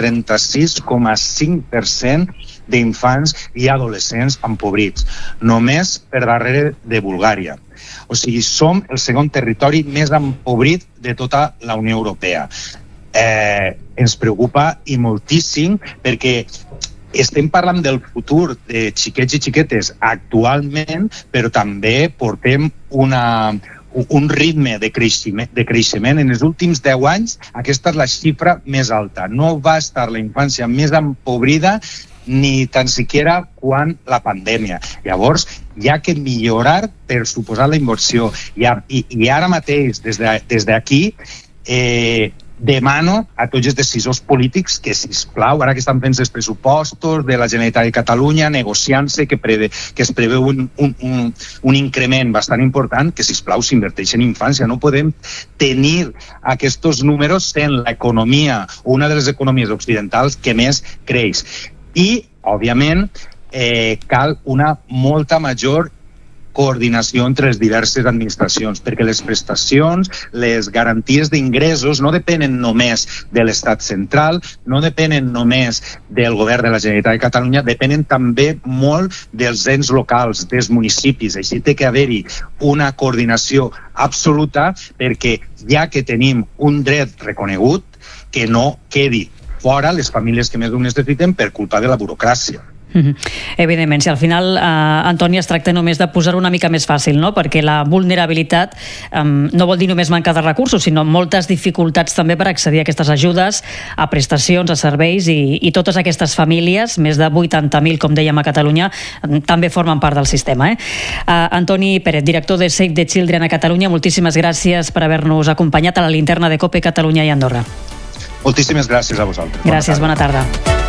M: 36,5% d'infants i adolescents empobrits, només per darrere de Bulgària. O sigui, som el segon territori més empobrit de tota la Unió Europea. Ens preocupa i moltíssim perquè estem parlant del futur de xiquets i xiquetes actualment, però també portem un ritme de creixement. En els últims 10 anys aquesta és la xifra més alta. No va estar la infància més empobrida ni tan siquiera quan la pandèmia. Llavors, hi ha que millorar, per suposar, la inversió. I ara mateix, des d'aquí, demano a tots els decisors polítics que, sisplau, ara que estan fent els pressupostos de la Generalitat de Catalunya, negociant-se, que es preveu un increment bastant important, que, sisplau, s'inverteix en infància. No podem tenir aquests números sent l'economia, una de les economies occidentals que més creix. I, òbviament, cal una molta major coordinació entre les diverses administracions, perquè les prestacions, les garanties d'ingressos no depenen només de l'Estat central, no depenen només del govern de la Generalitat de Catalunya, depenen també molt dels ens locals, dels municipis. Així té que haver-hi una coordinació absoluta perquè, ja que tenim un dret reconegut, que no quedi fora les famílies que més ho necessiten per culpa de la burocràcia.
E: Evidentment, si al final, Antoni, es tracta només de posar una mica més fàcil, no? Perquè la vulnerabilitat no vol dir només manca de recursos, sinó moltes dificultats també per accedir a aquestes ajudes, a prestacions, a serveis, i totes aquestes famílies, més de 80.000, com dèiem, a Catalunya, també formen part del sistema. Antoni Pérez, director de Save the Children a Catalunya, moltíssimes gràcies per haver-nos acompanyat a la linterna de COPE Catalunya i Andorra.
M: Moltíssimes gràcies a vosaltres.
E: Gràcies, bona tarda.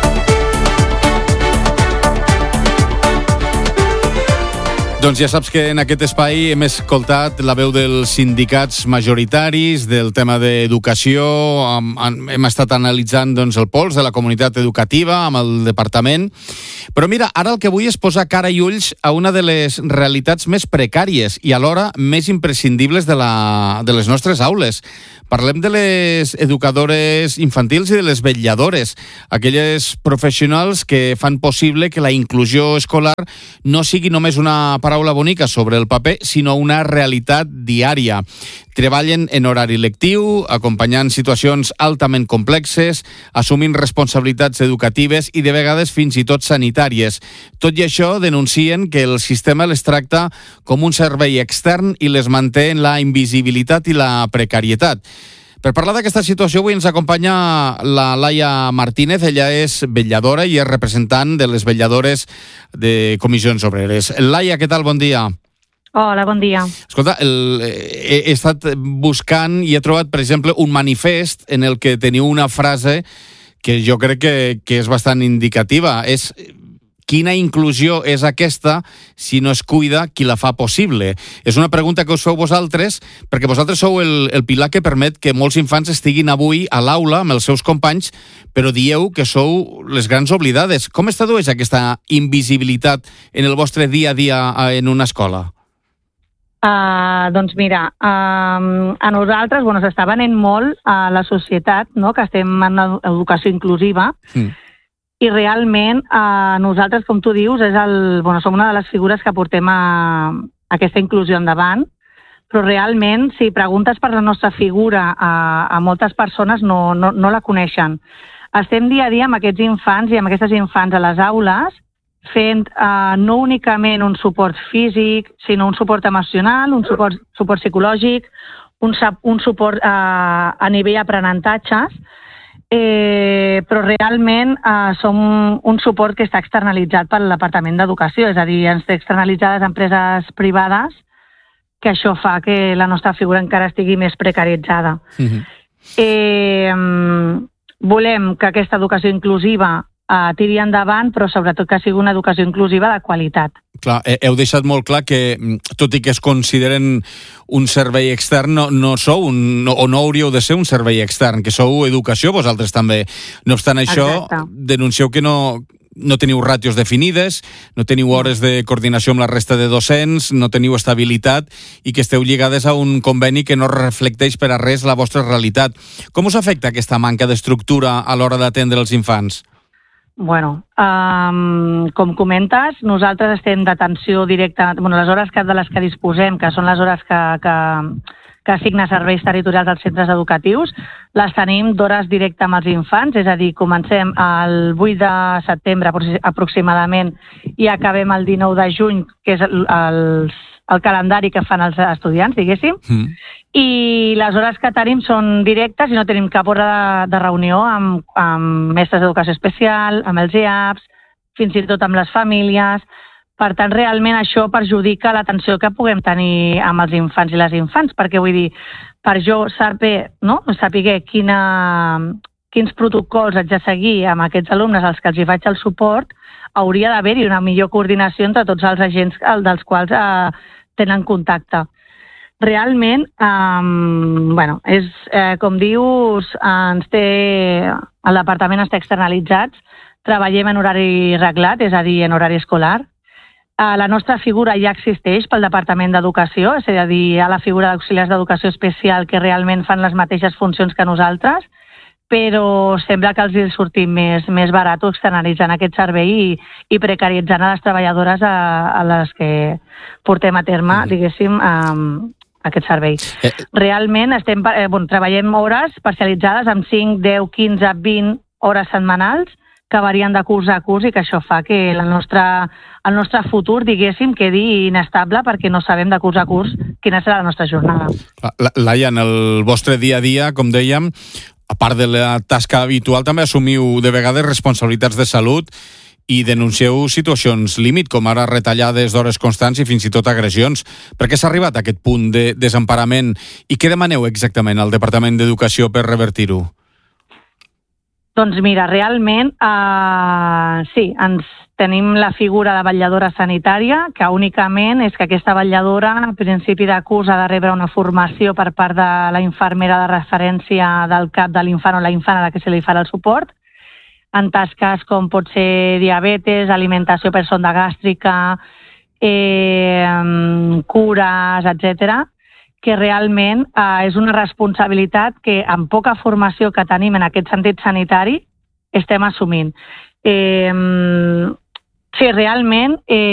B: Doncs ja saps que en aquest espai hem escoltat la veu dels sindicats majoritaris del tema d'educació, hem estat analitzant el pols de la comunitat educativa amb el departament, però mira, ara el que vull és posar cara i ulls a una de les realitats més precàries i alhora més imprescindibles de les nostres aules. Parlem de les educadores infantils i de les vetlladores, aquelles professionals que fan possible que la inclusió escolar no sigui només una paraula bonica sobre el paper, sinó una realitat diària. Treballen en horari lectiu, acompanyant situacions altament complexes, assumint responsabilitats educatives i de vegades fins i tot sanitàries. Tot i això, denuncien que el sistema les tracta com un servei extern i les manté en la invisibilitat i la precarietat. Per parlar d'aquesta situació, avui ens acompanya la Laia Martínez. Ella és vetlladora i és representant de les vetlladores de Comissions Obreres. Laia, què tal? Bon dia.
N: Hola, bon dia.
B: Escolta, he estat buscant i he trobat, per exemple, un manifest en el que teniu una frase que jo crec que és bastant indicativa. És: quina inclusió és aquesta si no es cuida qui la fa possible? És una pregunta que us feu vosaltres, perquè vosaltres sou el pilar que permet que molts infants estiguin avui a l'aula amb els seus companys, però dieu que sou les grans oblidades. Com es tradueix aquesta invisibilitat en el vostre dia a dia en una escola?
N: Doncs mira, a nosaltres s'està venent molt a la societat, no? Que estem en educació inclusiva, i realment nosaltres, com tu dius, som una de les figures que portem aquesta inclusió endavant, però realment, si preguntes per la nostra figura a moltes persones, no la coneixen. Estem dia a dia amb aquests infants i amb aquestes infants a les aules, fent no únicament un suport físic, sinó un suport emocional, un suport psicològic, un suport a nivell aprenentatges, però realment som un suport que està externalitzat pel Departament d'Educació, és a dir, ens té externalitzades empreses privades, que això fa que la nostra figura encara estigui més precaritzada. Volem que aquesta educació inclusiva tiri endavant, però sobretot que sigui una educació inclusiva de qualitat.
B: Clar, heu deixat molt clar que, tot i que es consideren un servei extern, no sou o no hauríeu de ser un servei extern, que sou educació vosaltres també. No obstant això, denuncieu que no teniu ràtios definides, no teniu hores de coordinació amb la resta de docents, no teniu estabilitat i que esteu lligades a un conveni que no reflecteix per a res la vostra realitat. Com us afecta aquesta manca d'estructura a l'hora d'atendre els infants?
N: Bueno, com comentes, nosaltres estem d'atenció directa, les hores de les que disposem, que són les hores que assigna serveis territorials als centres educatius, les tenim d'hores directes amb els infants, és a dir, comencem el 8 de setembre aproximadament i acabem el 19 de juny, que és el calendari que fan els estudiants, diguéssim, i les hores que tenim són directes i no tenim cap hora de reunió amb mestres d'educació especial, amb els EAPs, fins i tot amb les famílies. Per tant, realment això perjudica l'atenció que puguem tenir amb els infants i les infants, perquè vull dir, per jo saber quins protocols haig de seguir amb aquests alumnes als que els hi faig el suport, hauria d'haver-hi una millor coordinació entre tots els agents dels quals tenen contacte. Realment, com dius, el departament està externalitzat, treballem en horari reglat, és a dir, en horari escolar. La nostra figura ja existeix pel Departament d'Educació, és a dir, hi ha la figura d'auxiliars d'educació especial que realment fan les mateixes funcions que nosaltres, però sembla que els sortim més barat externalitzant aquest servei i precaritzant a les treballadores a les que portem a terme, diguéssim, aquest servei. Realment treballem hores parcialitzades amb 5, 10, 15, 20 hores setmanals, que varien de curs a curs i que això fa que el nostre futur, diguéssim, quedi inestable perquè no sabem de curs a curs quina serà la nostra jornada.
B: Laia, en el vostre dia a dia, com dèiem, a part de la tasca habitual, també assumiu de vegades responsabilitats de salut i denuncieu situacions límit, com ara retallades d'hores constants i fins i tot agressions. Per què s'ha arribat a aquest punt de desemparament i què demaneu exactament al Departament d'Educació per revertir-ho?
N: Doncs mira, realment sí, tenim la figura de vetlladora sanitària, que únicament és que aquesta vetlladora, a principi de curs, ha de rebre una formació per part de la infermera de referència del CAP de l'infant o la infant a la que se li farà el suport, en tasques com pot ser diabetes, alimentació per sonda gàstrica, cures, etc., que realment és una responsabilitat que amb poca formació que tenim en aquest sentit sanitari estem assumint. Sí, realment